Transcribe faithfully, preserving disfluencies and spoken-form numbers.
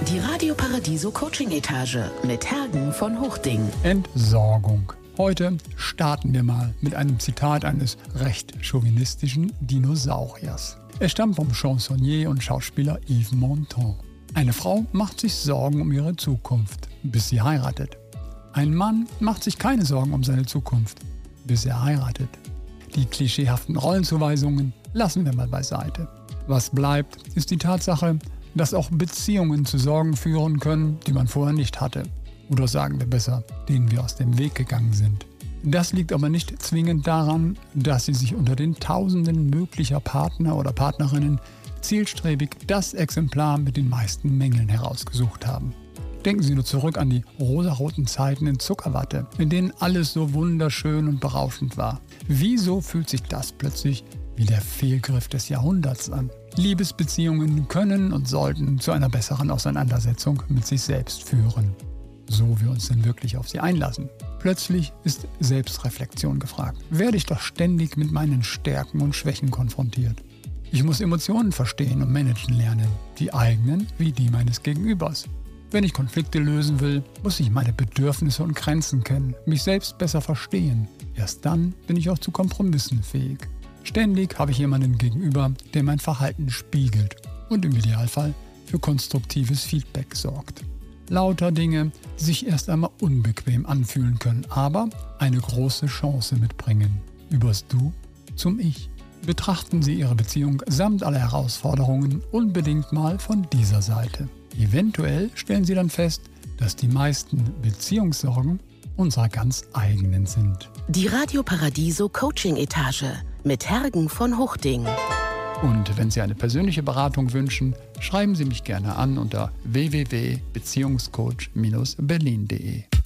Die Radio Paradiso Coaching Etage mit Hergen von Hochding. Entsorgung. Heute starten wir mal mit einem Zitat eines recht chauvinistischen Dinosauriers. Es stammt vom Chansonnier und Schauspieler Yves Montand. Eine Frau macht sich Sorgen um ihre Zukunft, bis sie heiratet. Ein Mann macht sich keine Sorgen um seine Zukunft, bis er heiratet. Die klischeehaften Rollenzuweisungen lassen wir mal beiseite. Was bleibt, ist die Tatsache, dass auch Beziehungen zu Sorgen führen können, die man vorher nicht hatte. Oder sagen wir besser, denen wir aus dem Weg gegangen sind. Das liegt aber nicht zwingend daran, dass sie sich unter den Tausenden möglicher Partner oder Partnerinnen zielstrebig das Exemplar mit den meisten Mängeln herausgesucht haben. Denken Sie nur zurück an die rosaroten Zeiten in Zuckerwatte, in denen alles so wunderschön und berauschend war. Wieso fühlt sich das plötzlich wie der Fehlgriff des Jahrhunderts an? Liebesbeziehungen können und sollten zu einer besseren Auseinandersetzung mit sich selbst führen. So wir uns denn wirklich auf sie einlassen. Plötzlich ist Selbstreflexion gefragt. Werde ich doch ständig mit meinen Stärken und Schwächen konfrontiert. Ich muss Emotionen verstehen und managen lernen, die eigenen wie die meines Gegenübers. Wenn ich Konflikte lösen will, muss ich meine Bedürfnisse und Grenzen kennen, mich selbst besser verstehen. Erst dann bin ich auch zu Kompromissen fähig. Ständig habe ich jemanden gegenüber, der mein Verhalten spiegelt und im Idealfall für konstruktives Feedback sorgt. Lauter Dinge, die sich erst einmal unbequem anfühlen können, aber eine große Chance mitbringen. Übers Du zum Ich. Betrachten Sie Ihre Beziehung samt aller Herausforderungen unbedingt mal von dieser Seite. Eventuell stellen Sie dann fest, dass die meisten Beziehungssorgen unserer ganz eigenen sind. Die Radio Paradiso Coaching Etage mit Hergen von Hochding. Und wenn Sie eine persönliche Beratung wünschen, schreiben Sie mich gerne an unter w w w punkt beziehungscoach Bindestrich berlin punkt de.